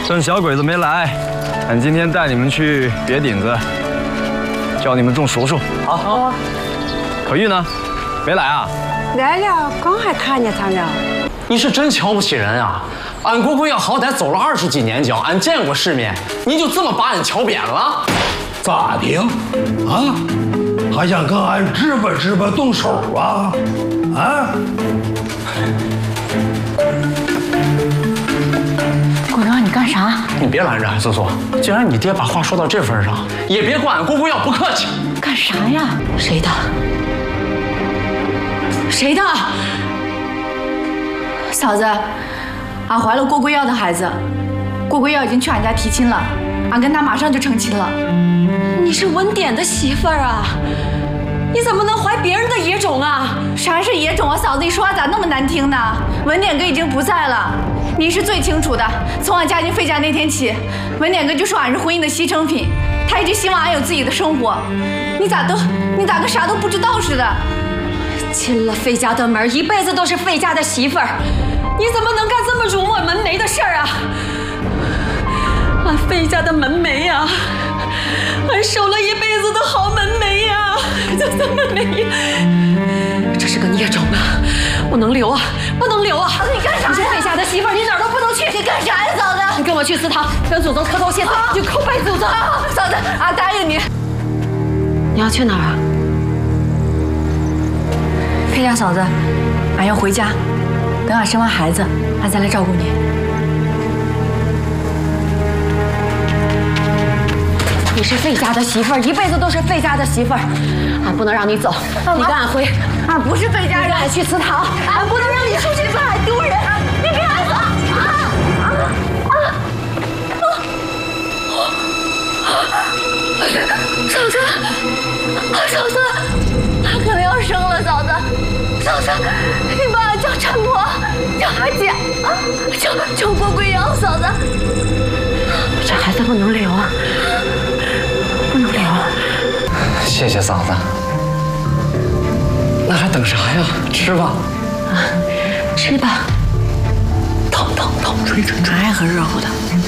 趁小鬼子没来，俺今天带你们去别顶子，教你们种熟树。好。可玉呢？没来啊？ 来了，刚还看见他呢。 你是真瞧不起人啊！俺国贵要好歹走了20几年脚，俺见过世面，你就这么把俺瞧扁了？ 咋的？啊？还想跟俺支吧支吧动手啊？啊？ 国阳，你干啥？ 你别拦着，素素。既然你爹把话说到这份上，也别怪俺国贵要不客气。 干啥呀？ 谁的？谁的？嫂子，俺怀了郭贵耀的孩子，郭贵耀已经去俺家提亲了，俺跟他马上就成亲了。 你是文典的媳妇儿啊？你怎么能怀别人的野种啊？ 啥是野种啊？嫂子，你说话咋那么难听呢？文典哥已经不在了，你是最清楚的。从俺嫁进费家那天起，文典哥就说俺是婚姻的牺牲品，他一直希望俺有自己的生活。你咋跟啥都不知道似的？ 进了费家的门，一辈子都是费家的媳妇儿，你怎么能干这么辱没门楣的事儿啊？俺费家的门楣呀，俺守了一辈子的好门楣呀，就这么没，这是个孽种啊！不能留啊，不能留啊！ 你干啥呀？ 你是费家的媳妇儿，你哪儿都不能去！ 你干啥呀，嫂子？ 你跟我去祠堂，跟祖宗磕头谢罪，你就叩拜祖宗。 嫂子，俺答应你。 你要去哪儿啊？ 费家嫂子，俺要回家，等俺生完孩子，俺再来照顾你。 你是费家的媳妇儿，一辈子都是费家的媳妇儿，俺不能让你走，你跟俺回。 俺不是费家人， 俺去祠堂， 俺不能让你出去，这还丢人！你别俺走！嫂子，俺可能要生了，嫂子，你把俺叫陈婆，叫阿姐啊，叫郭贵阳，嫂子。 这孩子不能留啊，不能留。 谢谢嫂子。那还等啥呀？吃吧。 啊，吃吧。 烫，吹。 俺爱喝热乎的。